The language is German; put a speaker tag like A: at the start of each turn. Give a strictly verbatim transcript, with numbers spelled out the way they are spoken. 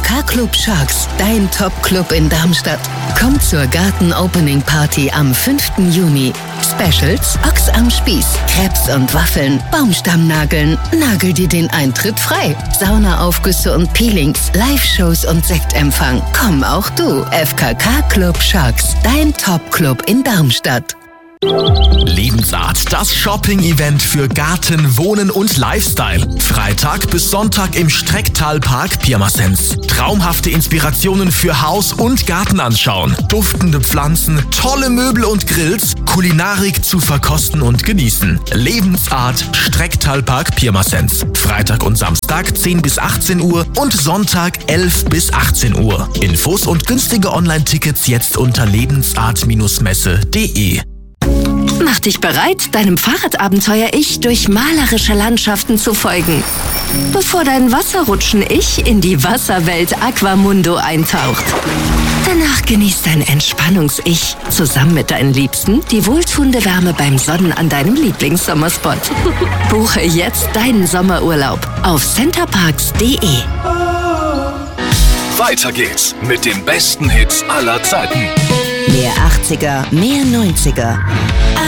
A: K Club Sharks, dein Top-Club in Darmstadt. Komm zur Garten-Opening-Party am fünften Juni. Specials, Ochs am Spieß, Crepes und Waffeln, Baumstammnageln. Nagel dir den Eintritt frei. Saunaaufgüsse und Peelings, Live-Shows und Sektempfang. Komm auch du. F K K Club Sharks, dein Top-Club in Darmstadt.
B: Lebensart, das Shopping-Event für Garten, Wohnen und Lifestyle. Freitag bis Sonntag im Strecktalpark Pirmasens. Traumhafte Inspirationen für Haus- und Garten anschauen. Duftende Pflanzen, tolle Möbel und Grills, Kulinarik zu verkosten und genießen. Lebensart, Strecktalpark Pirmasens. Freitag und Samstag zehn bis achtzehn Uhr und Sonntag elf bis achtzehn Uhr. Infos und günstige Online-Tickets jetzt unter lebensart Messe punkt de.
A: Mach dich bereit, deinem Fahrradabenteuer-Ich durch malerische Landschaften zu folgen. Bevor dein Wasserrutschen-Ich in die Wasserwelt Aquamundo eintaucht. Danach genießt dein Entspannungs-Ich zusammen mit deinen Liebsten die wohltuende Wärme beim Sonnen an deinem Lieblingssommerspot. Buche jetzt deinen Sommerurlaub auf centerparks punkt de.
C: Weiter geht's mit den besten Hits aller Zeiten.
A: Mehr achtziger, mehr neunziger.